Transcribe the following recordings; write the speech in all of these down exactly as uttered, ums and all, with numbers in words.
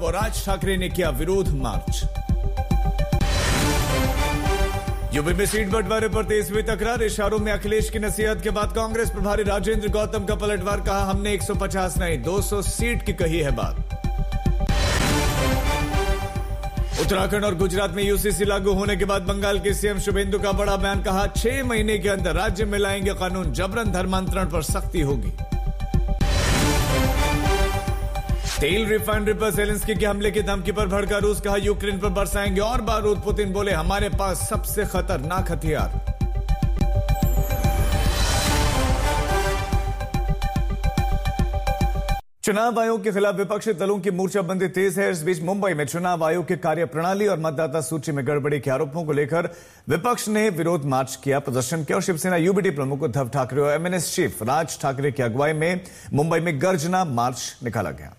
और राज ठाकरे ने किया विरोध मार्च। यूपी में सीट बंटवारे पर तेज हुई तकरार। इशारों में अखिलेश की नसीहत के बाद कांग्रेस प्रभारी राजेंद्र गौतम का पलटवार। कहा हमने एक सौ पचास नहीं दो सौ सीट की कही है बात। उत्तराखंड और गुजरात में यूसीसी लागू होने के बाद बंगाल के सीएम शुभेंदु का बड़ा बयान। कहा छह महीने के अंदर राज्य में लाएंगे कानून, जबरन धर्मांतरण पर सख्ती होगी। तेल रिफाइनरी पर जेलेंस्की के हमले की धमकी पर भड़का रूस। कहा यूक्रेन पर बरसाएंगे और बारूद। पुतिन बोले हमारे पास सबसे खतरनाक हथियार। चुनाव आयोग के खिलाफ विपक्षी दलों की मोर्चाबंदी तेज है। इस बीच मुंबई में चुनाव आयोग के कार्यप्रणाली और मतदाता सूची में गड़बड़ी के आरोपों को लेकर विपक्ष ने विरोध मार्च किया, प्रदर्शन किया और शिवसेना यूबीटी प्रमुख उद्धव ठाकरे और एमएनएस चीफ राज ठाकरे की अगुवाई में मुंबई में गर्जना मार्च निकाला गया।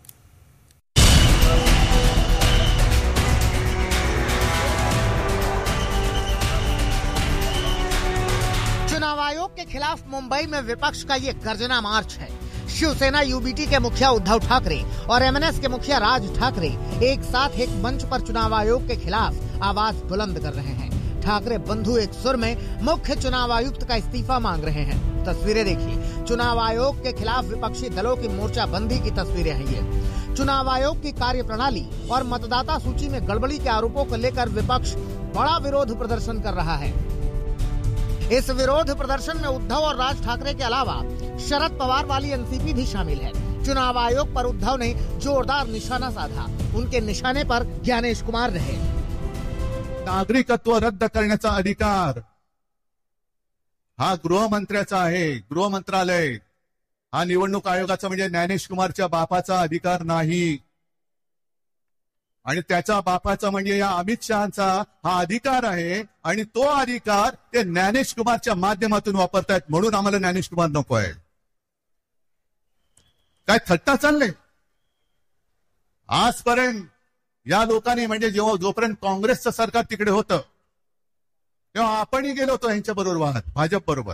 चुनाव आयोग के खिलाफ मुंबई में विपक्ष का ये गर्जना मार्च है। शिवसेना यूबीटी के मुखिया उद्धव ठाकरे और एमएनएस के मुखिया राज ठाकरे एक साथ एक मंच पर चुनाव आयोग के खिलाफ आवाज बुलंद कर रहे हैं। ठाकरे बंधु एक सुर में मुख्य चुनाव आयुक्त का इस्तीफा मांग रहे हैं। तस्वीरें देखिए, चुनाव आयोग के खिलाफ विपक्षी दलों की मोर्चाबंदी की तस्वीरें हैं ये। चुनाव आयोग की कार्यप्रणाली और मतदाता सूची में गड़बड़ी के आरोपों को लेकर विपक्ष बड़ा विरोध प्रदर्शन कर रहा है। इस विरोध प्रदर्शन में उद्धव और राज ठाकरे के अलावा शरद पवार वाली एनसीपी भी शामिल है। चुनाव आयोग पर उद्धव ने जोरदार निशाना साधा। उनके निशाने पर ज्ञानेश कुमार रहे। नागरिकत्व रद्द करण्याचा अधिकार हा गृहमंत्र्याचा आहे। गृह मंत्रालय हा निवडणूक आयोगाचा म्हणजे ज्ञानेश कुमारच्या बापाचा अधिकार नाही आणि त्याच्या बापाचा म्हणजे या अमित शहाचा हा अधिकार आहे आणि तो अधिकार ते ज्ञानेश कुमारच्या माध्यमातून वापरतायत, म्हणून आम्हाला ज्ञानेश कुमार नको आहे। काय थट्टा चालले आजपर्यंत या लोकांनी, म्हणजे जेव्हा जोपर्यंत काँग्रेसचं सरकार तिकडे होतं तेव्हा आपणही गेलो होतो यांच्या बरोबर वाहत, भाजप बरोबर,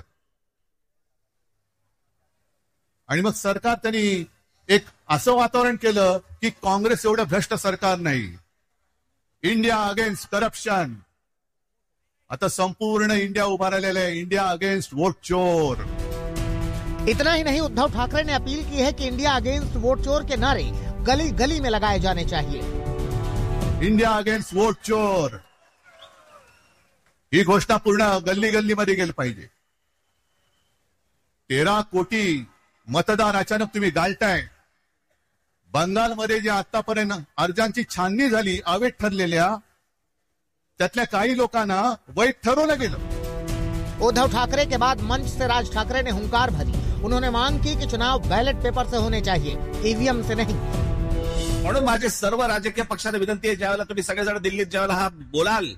आणि मग सरकार त्यांनी एक असं वातावरण केलं की काँग्रेस एवढं भ्रष्ट सरकार नाही, इंडिया अगेन्स्ट करप्शन। आता संपूर्ण इंडिया उभा राहिलेला आहे, इंडिया अगेन्स्ट वोट चोर। इतना ही नहीं, उद्धव ठाकरे ने अपील की है कि इंडिया अगेंस्ट वोट चोर के नारे गली गली में लगाए जाने चाहिए। इंडिया अगेन्स्ट वोट चोर ही घोषणा पूर्ण गल्ली गल्ली मध्ये गेली पाहिजे। तेरा कोटी मतदार अचानक तुम्ही गाळताय। बंगालमध्ये जे आतापर्यंत अर्जांची छाननी झाली अवैध ठरलेल्या, त्यातल्या काही लोकांना वैध ठरवलं गेलं। उद्धव ठाकरे के बाद मंच से राज ठाकरे ने हुंकार भरी। उन्होंने मांग की कि चुनाव बैलेट पेपर से होने चाहिए, ईवीएम से नहीं। म्हणून माझे सर्व राजकीय पक्षांना विनंती आहे, ज्यावेळेला तुम्ही सगळेजण दिल्लीत ज्यावेळेला हा बोलाल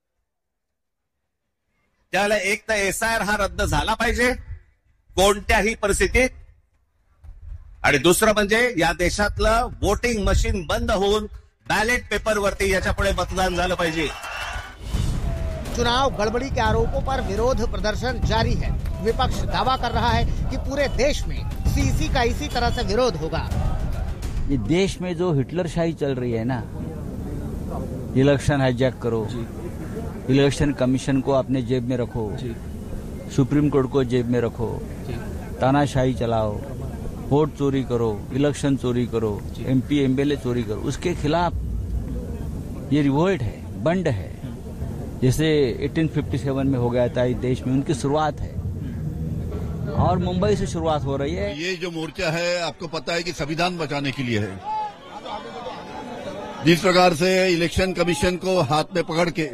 त्यावेळेला एक तर एसआयआर हा रद्द झाला पाहिजे कोणत्याही परिस्थितीत, आणि दुसरं म्हणजे या देशातलं वोटिंग मशीन बंद होऊन बॅलेट पेपरवरती याच्या पुढे मतदान झालं पाहिजे। चुनाव गड़बड़ी के आरोपों पर विरोध प्रदर्शन जारी है। विपक्ष दावा कर रहा है कि पूरे देश में सीसी का इसी तरह से विरोध होगा। ये देश में जो हिटलरशाही चल रही है ना, इलेक्शन हाईजैक करो, इलेक्शन कमीशन को अपने जेब में रखो, सुप्रीम कोर्ट को जेब में रखो, तानाशाही चलाओ, वोट चोरी करो, इलेक्शन चोरी करो, एमपी एमएलए चोरी करो, उसके खिलाफ ये रिवोल्ट है, बंड है। जैसे अठारह सौ सत्तावन में हो गया था इस देश में, उनकी शुरुआत है और मुंबई से शुरुआत हो रही है। ये जो मोर्चा है आपको पता है कि संविधान बचाने के लिए है। जिस प्रकार से इलेक्शन कमीशन को हाथ में पकड़ के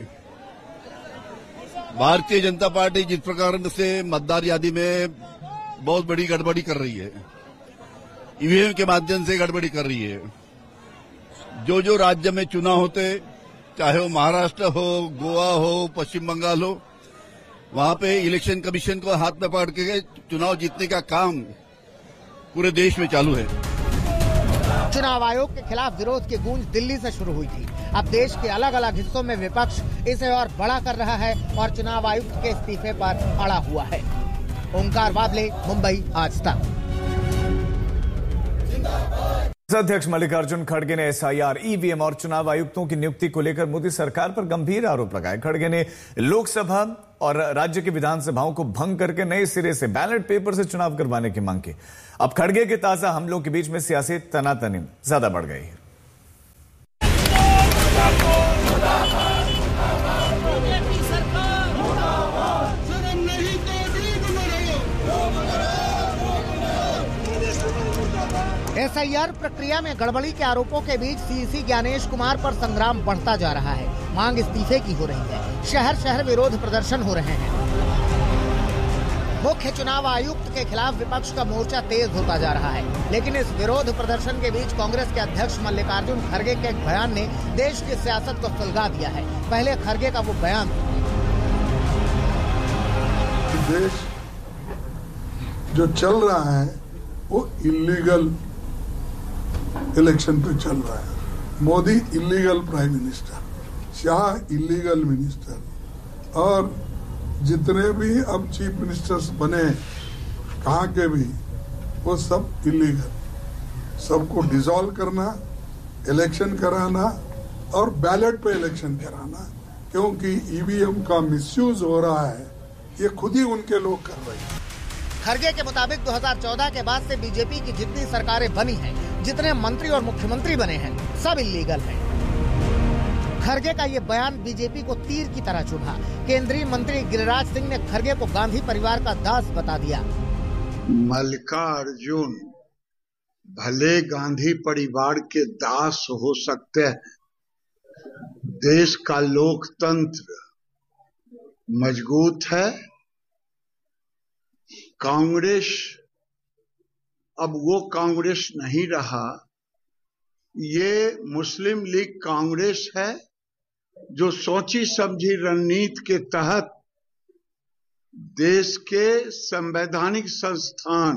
भारतीय जनता पार्टी जिस प्रकार से मतदार यादी में बहुत बड़ी गड़बड़ी कर रही है, ईवीएम के माध्यम से गड़बड़ी कर रही है। जो जो राज्य में चुनाव होते, चाहे वो महाराष्ट्र हो, गोवा हो, पश्चिम बंगाल हो, वहां पे इलेक्शन कमीशन को हाथ में पकड़ के चुनाव जीतने का काम पूरे देश में चालू है। चुनाव आयोग के खिलाफ विरोध की गूंज दिल्ली से शुरू हुई थी। अब देश के अलग अलग हिस्सों में विपक्ष इसे और बड़ा कर रहा है और चुनाव आयुक्त के इस्तीफे पर अड़ा हुआ है। ओंकार वाबले, मुंबई, आज तक। अध्यक्ष मल्लिकार्जुन खड़गे ने एसआईआर, ईवीएम और चुनाव आयुक्तों की नियुक्ति को लेकर मोदी सरकार पर गंभीर आरोप लगाए। खड़गे ने लोकसभा और राज्य की विधानसभाओं को भंग करके नए सिरे से बैलेट पेपर से चुनाव करवाने की मांग की। अब खड़गे के ताजा हमलों के बीच में सियासी तनातनी ज्यादा बढ़ गई है। एसआईआर प्रक्रिया में गड़बड़ी के आरोपों के बीच सीसी ज्ञानेश कुमार पर संग्राम बढ़ता जा रहा है। मांग इस्तीफे की हो रही है। शहर शहर विरोध प्रदर्शन हो रहे हैं। मुख्य चुनाव आयुक्त के खिलाफ विपक्ष का मोर्चा तेज होता जा रहा है। लेकिन इस विरोध प्रदर्शन के बीच कांग्रेस के अध्यक्ष मल्लिकार्जुन खड़गे के एक बयान ने देश की सियासत को सुलगा दिया है। पहले खड़गे का वो बयान। देश जो चल रहा है वो इलीगल इलेक्शन पे चल रहा है। Modi illegal prime minister, Shah illegal minister, और जितने भी अब चीफ मिनिस्टर्स बने कहाँ के भी, वो सब इलीगल। सबको डिसॉल्व करना, इलेक्शन कराना और बैलेट पे इलेक्शन कराना, क्योंकि ईवीएम का मिसयूज हो रहा है, ये खुद ही उनके लोग कर रहे हैं। खड़गे के मुताबिक दो हज़ार चौदह के बाद से बीजेपी की जितनी सरकारें बनी हैं, जितने मंत्री और मुख्यमंत्री बने हैं, सब इलीगल हैं। खड़गे का ये बयान बीजेपी को तीर की तरह चुभा। केंद्रीय मंत्री गिरिराज सिंह ने खड़गे को गांधी परिवार का दास बता दिया। मल्लिकार्जुन भले गांधी परिवार के दास हो सकते हैं, देश का लोकतंत्र मजबूत है। कांग्रेस अब वो कांग्रेस नहीं रहा, ये मुस्लिम लीग कांग्रेस है जो सोची समझी रणनीति के तहत देश के संवैधानिक संस्थान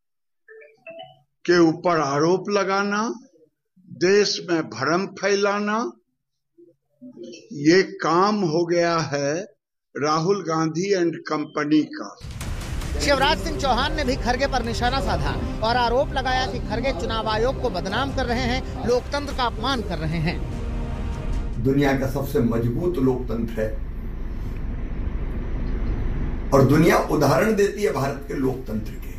के ऊपर आरोप लगाना, देश में भ्रम फैलाना, ये काम हो गया है राहुल गांधी एंड कंपनी का। शिवराज सिंह चौहान ने भी खड़गे पर निशाना साधा और आरोप लगाया कि खड़गे चुनाव आयोग को बदनाम कर रहे हैं, लोकतंत्र का अपमान कर रहे हैं। दुनिया का सबसे मजबूत लोकतंत्र है और दुनिया उदाहरण देती है भारत के लोकतंत्र के,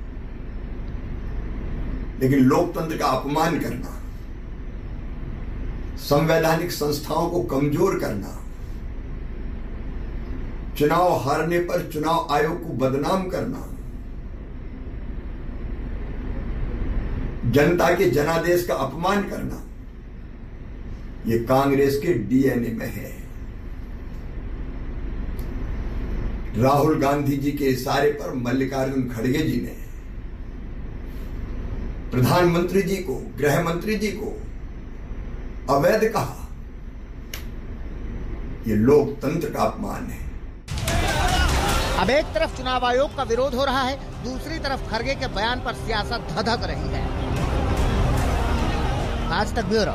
लेकिन लोकतंत्र का अपमान करना, संवैधानिक संस्थाओं को कमजोर करना, चुनाव हारने पर चुनाव आयोग को बदनाम करना, जनता के जनादेश का अपमान करना, ये कांग्रेस के डीएनए में है। राहुल गांधी जी के इशारे पर मल्लिकार्जुन खड़गे जी ने प्रधानमंत्री जी को, गृह मंत्री जी को अवैध कहा। ये लोकतंत्र का अपमान है। अब एक तरफ चुनाव आयोग का विरोध हो रहा है, दूसरी तरफ खड़गे के बयान पर सियासत धधक रही है। आज तक ब्यूरो।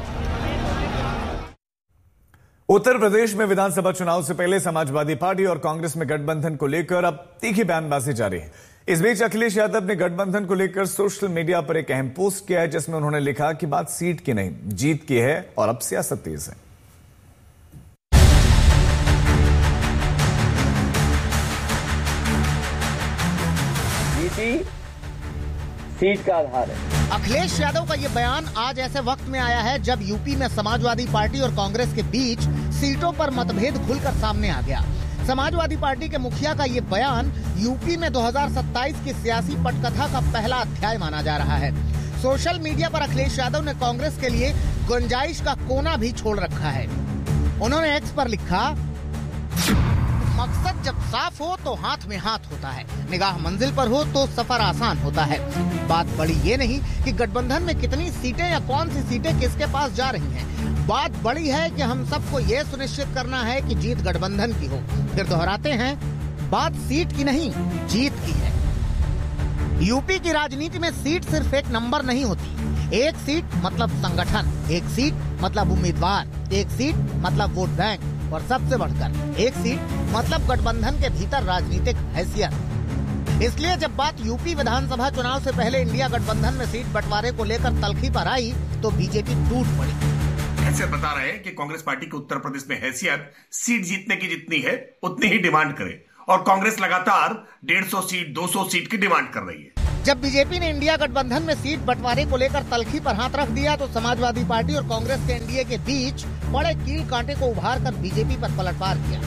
उत्तर प्रदेश में विधानसभा चुनाव से पहले समाजवादी पार्टी और कांग्रेस में गठबंधन को लेकर अब तीखी बयानबाजी जारी है। इस बीच अखिलेश यादव ने गठबंधन को लेकर सोशल मीडिया पर एक अहम पोस्ट किया है, जिसमें उन्होंने लिखा कि बात सीट की नहीं, जीत की है और अब सियासत तेज है। सीट का आधार है। अखिलेश यादव का ये बयान आज ऐसे वक्त में आया है जब यूपी में समाजवादी पार्टी और कांग्रेस के बीच सीटों पर मतभेद खुलकर सामने आ गया। समाजवादी पार्टी के मुखिया का ये बयान यूपी में दो हज़ार सत्ताईस की सियासी पटकथा का पहला अध्याय माना जा रहा है। सोशल मीडिया पर अखिलेश यादव ने कांग्रेस के लिए गुंजाइश का कोना भी छोड़ रखा है। उन्होंने एक्स पर लिखा, मकसद जब साफ हो तो हाथ में हाथ होता है, निगाह मंजिल पर हो तो सफर आसान होता है। बात बड़ी ये नहीं कि गठबंधन में कितनी सीटें या कौन सी सीटें किसके पास जा रही हैं। बात बड़ी है कि हम सबको ये सुनिश्चित करना है कि जीत गठबंधन की हो। फिर दोहराते हैं, बात सीट की नहीं, जीत की है। यूपी की राजनीति में सीट सिर्फ एक नंबर नहीं होती। एक सीट मतलब संगठन, एक सीट मतलब उम्मीदवार, एक सीट मतलब वोट बैंक और सबसे बढ़कर एक सीट मतलब गठबंधन के भीतर राजनीतिक हैसियत। इसलिए जब बात यूपी विधानसभा चुनाव से पहले इंडिया गठबंधन में सीट बंटवारे को लेकर तलखी पर आई तो बीजेपी टूट पड़ी। ऐसे बता रहे हैं कि कांग्रेस पार्टी की उत्तर प्रदेश में हैसियत सीट जीतने की जितनी है उतनी ही डिमांड करे और कांग्रेस लगातार डेढ़ सौ सीट दो सौ सीट की डिमांड कर रही है। जब बीजेपी ने इंडिया गठबंधन में सीट बंटवारे को लेकर तलखी पर हाथ रख दिया तो समाजवादी पार्टी और कांग्रेस के एनडीए के बीच बड़े कील कांटे को उभार कर बीजेपी पर पलटवार किया।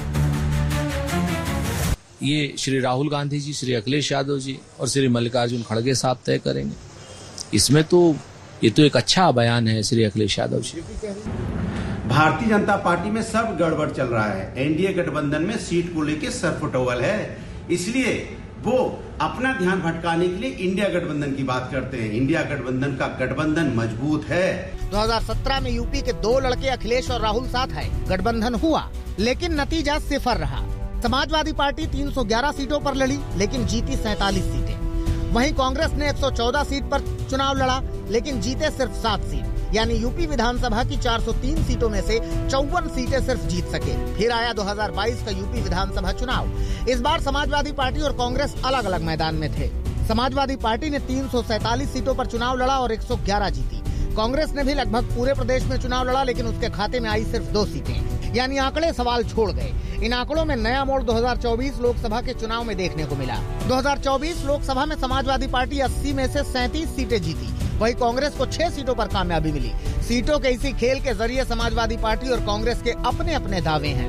ये श्री राहुल गांधी जी, श्री अखिलेश यादव जी और श्री मल्लिकार्जुन खड़गे साहब तय करेंगे। इसमें तो ये तो एक अच्छा बयान है श्री अखिलेश यादव जी। भारतीय जनता पार्टी में सब गड़बड़ चल रहा है। एनडीए गठबंधन में सीट को लेकर सरफटोवल है, इसलिए वो अपना ध्यान भटकाने के लिए इंडिया गठबंधन की बात करते हैं। इंडिया गठबंधन का गठबंधन मजबूत है। दो हज़ार सत्रह में यूपी के दो लड़के अखिलेश और राहुल साथ है, गठबंधन हुआ लेकिन नतीजा सिफर रहा। समाजवादी पार्टी तीन सौ ग्यारह सीटों पर लड़ी लेकिन जीती सैंतालीस सीटें। वहीं कांग्रेस ने एक सौ चौदह सीट पर चुनाव लड़ा लेकिन जीते सिर्फ सात सीट, यानी यूपी विधानसभा की चार सौ तीन सीटों में से चौवन सीटें सिर्फ जीत सके। फिर आया दो हज़ार बाईस का यूपी विधानसभा चुनाव। इस बार समाजवादी पार्टी और कांग्रेस अलग अलग मैदान में थे। समाजवादी पार्टी ने तीन सौ सैंतालीस सीटों पर चुनाव लड़ा और एक सौ ग्यारह जीती। कांग्रेस ने भी लगभग पूरे प्रदेश में चुनाव लड़ा लेकिन उसके खाते में आई सिर्फ दो सीटें, यानी आंकड़े सवाल छोड़ गए। इन आंकड़ों में नया मोड़ दो हज़ार चौबीस लोकसभा के चुनाव में देखने को मिला। दो हज़ार चौबीस लोकसभा में समाजवादी पार्टी अस्सी में से सैंतीस सीटें जीती, वहीं कांग्रेस को छह सीटों पर कामयाबी मिली। सीटों के इसी खेल के जरिए समाजवादी पार्टी और कांग्रेस के अपने अपने दावे हैं।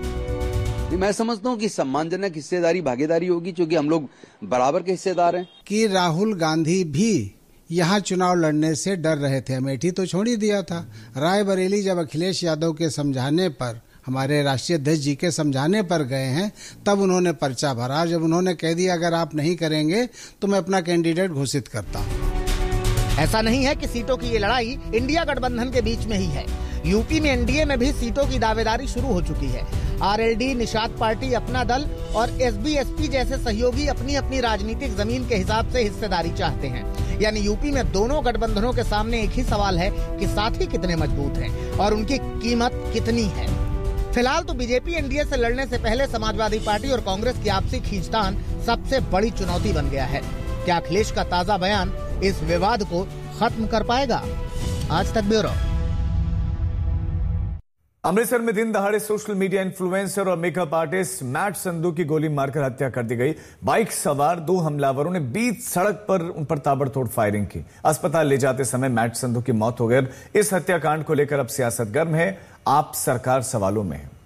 मैं समझता हूँ कि सम्मानजनक हिस्सेदारी भागीदारी होगी, क्योंकि हम लोग बराबर के हिस्सेदार हैं। कि राहुल गांधी भी यहाँ चुनाव लड़ने से डर रहे थे, अमेठी तो छोड़ ही दिया था। रायबरेली जब अखिलेश यादव के समझाने पर, हमारे राष्ट्रीय अध्यक्ष जी के समझाने पर गए हैं, तब उन्होंने पर्चा भरा। जब उन्होंने कह दिया अगर आप नहीं करेंगे तो मैं अपना कैंडिडेट घोषित करता हूँ। ऐसा नहीं है कि सीटों की ये लड़ाई इंडिया गठबंधन के बीच में ही है। यूपी में एनडीए में भी सीटों की दावेदारी शुरू हो चुकी है। आरएलडी, निषाद पार्टी, अपना दल और एसबीएसपी जैसे सहयोगी अपनी अपनी राजनीतिक जमीन के हिसाब से हिस्सेदारी चाहते हैं। यानी यूपी में दोनों गठबंधनों के सामने एक ही सवाल है कि साथी कितने मजबूत हैं और उनकी कीमत कितनी है। फिलहाल तो बीजेपी एनडीए से लड़ने से पहले समाजवादी पार्टी और कांग्रेस की आपसी खींचतान सबसे बड़ी चुनौती बन गया है। क्या अखिलेश का ताजा बयान इस विवाद को खत्म कर पाएगा? आज तक ब्यूरो। अमृतसर में दिन दहाड़े सोशल मीडिया इन्फ्लुएंसर और मेकअप आर्टिस्ट मैट संधू की गोली मारकर हत्या कर दी गई। बाइक सवार दो हमलावरों ने बीच सड़क पर उन पर ताबड़तोड़ फायरिंग की। अस्पताल ले जाते समय मैट संधू की मौत हो गई। इस हत्याकांड को लेकर अब सियासत गर्म है, आप सरकार सवालों में है।